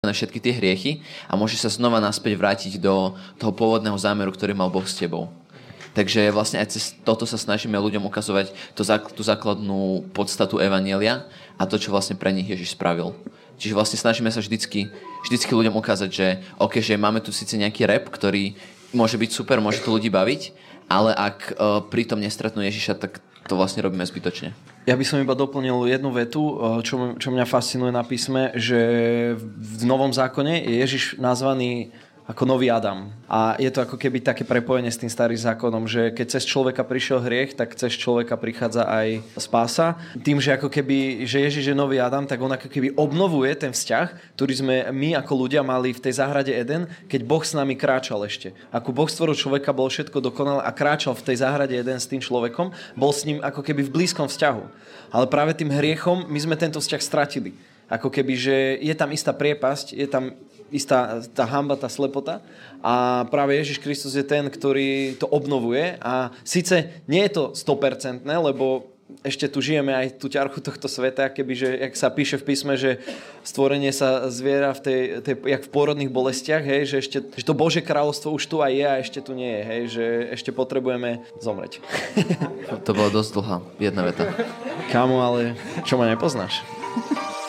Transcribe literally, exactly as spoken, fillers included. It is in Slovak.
na všetky tie hriechy a môže sa znova naspäť vrátiť do toho pôvodného zámeru, ktorý mal Boh s tebou. Takže vlastne aj cez toto sa snažíme ľuďom ukazovať to, tú základnú podstatu evanjelia a to, čo vlastne pre nich Ježiš spravil. Čiže vlastne snažíme sa vždycky, vždycky ľuďom ukázať, že OK, že máme tu síce nejaký rap, ktorý môže byť super, môže to ľudí baviť, ale ak uh, pritom nestretnú Ježiša, tak to vlastne robíme zbytočne. Ja by som iba doplnil jednu vetu, čo, čo mňa fascinuje na písme, že v Novom zákone je Ježiš nazvaný ako nový Adam. A je to ako keby také prepojenie s tým starým zákonom, že keď cez človeka prišiel hriech, tak cez človeka prichádza aj spása. Tým, že ako keby, že Ježiš je nový Adam, tak on ako keby obnovuje ten vzťah, ktorý sme my ako ľudia mali v tej záhrade Eden, keď Boh s nami kráčal ešte. Ako Boh stvoril človeka, bol všetko dokonalé a kráčal v tej záhrade Eden s tým človekom, bol s ním ako keby v blízkom vzťahu. Ale práve tým hriechom my sme tento vzťah stratili. Ako keby, že je tam istá priepasť, je tam istá tá hanba, tá slepota a práve Ježiš Kristus je ten, ktorý to obnovuje a síce nie je to sto percent, lebo ešte tu žijeme aj tú ťarchu tohto sveta, kebyže, jak sa píše v písme, že stvorenie sa zviera v tej, tej jak v pôrodných bolestiach, hej, že, ešte, že to Božie kráľovstvo už tu aj je a ešte tu nie je, hej, že ešte potrebujeme zomrieť. To bolo dosť dlhá jedna veta. Kámo, ale čo ma nepoznáš?